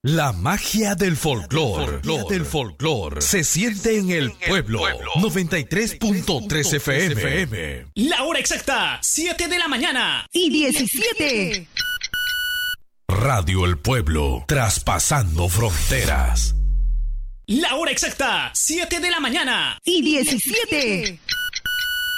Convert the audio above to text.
La magia del folclor se siente en el pueblo. 93.3 FM. La hora exacta, 7 de la mañana y 17. Radio El Pueblo, traspasando fronteras. La hora exacta, 7 de la mañana y 17.